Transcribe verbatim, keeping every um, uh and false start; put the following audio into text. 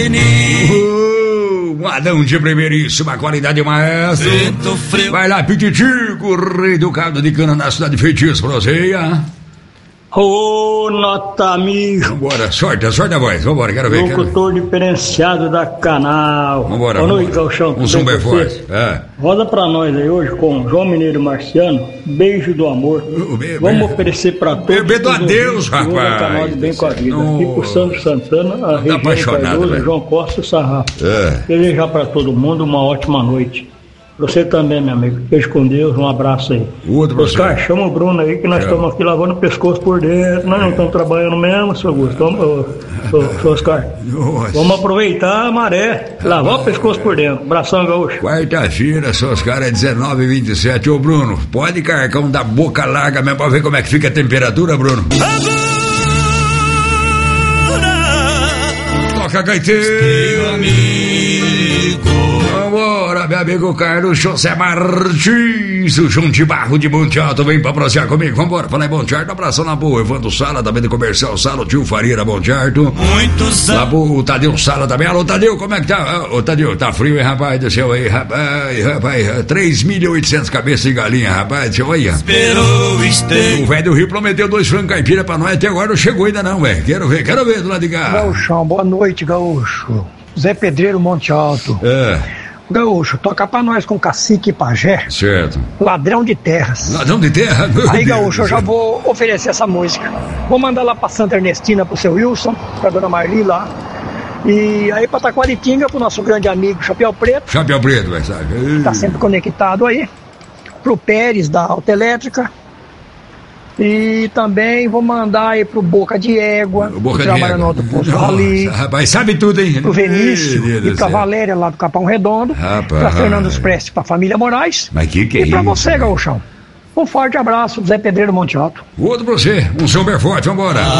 Uh, um Adão de primeiríssima qualidade, maestro. Vai lá, Pititico, rei do caldo de cana na cidade de Feitiço, proseia. Ô, oh, nota amigo. Vambora, sorte, sorte a voz, vambora, quero ver. Locutor quero... diferenciado da Canal. Vambora, Boa noite, Galchão. Um zumbi forte. É. Roda pra nós aí hoje com João Mineiro Marciano, Beijo do Amor. Uh, be, Vamos be, oferecer pra todos. Bebê do adeus, rapaz. Canal de Bem com a Vida. No... Aqui pro Sandro Santana, a Regina Cardoso, João Costa e o Sarrafo. É. Desejar pra todo mundo uma ótima noite. Você também, meu amigo. Beijo com Deus, um abraço aí. Outro Oscar, você. Chama o Bruno aí que nós estamos é. aqui lavando o pescoço por dentro. Nós não estamos trabalhando mesmo, seu Augusto. Vamos, seu Oscar. Nossa. Vamos aproveitar a maré, lavar o pescoço por dentro. Abração, gaúcho. Quarta-feira, seu Oscar, é dezenove e vinte e sete. Ô, Bruno, pode carcão da boca larga mesmo pra ver como é que fica a temperatura, Bruno? Agora! Toca, gaiteiro, amigo. Vambora, meu amigo Carlos José Martins, o João de Barro de Monte Alto, vem pra prosear comigo, vambora, fala aí, Monte Alto, abração na boa, Evandro Sala, também do Comercial Sala, o tio Faria da Monte Alto, muitos anos, o Tadeu Sala também, alô Tadeu, como é que tá? Ô Tadeu, tá frio, hein, rapaz, do céu aí, rapaz, rapaz, três mil e oitocentas cabeças de galinha, rapaz, do céu aí, o velho do Rio prometeu dois frangos caipira pra nós, até agora não chegou ainda não, velho, quero ver, quero ver do lado de cá. Gaúchão, boa noite, Gaúcho, Zé Pedreiro Monte Alto. É. Gaúcho, toca pra nós com Cacique e Pajé. Certo. Ladrão de terras. Ladrão de terra? Aí, Gaúcho, eu já vou oferecer essa música. Vou mandar lá pra Santa Ernestina pro seu Wilson, pra dona Marli lá. E aí pra Taquaritinga, pro nosso grande amigo Chapéu Preto. Chapéu Preto, vai sabe. Que tá sempre conectado aí. Pro Pérez da Autoelétrica. E também vou mandar aí pro Boca de Égua, Boca que de trabalha Égua. no outro posto ali. Rapaz, sabe tudo, hein? Pro Vinícius e, e pra Valéria lá do Capão Redondo. Rapaz. Pra Fernando Prestes, pra família Moraes. Mas que que é isso? E pra isso, você, Gaúchão. Um forte abraço, Zé Pedreiro Monte Alto. Outro pra você, um super forte, vambora.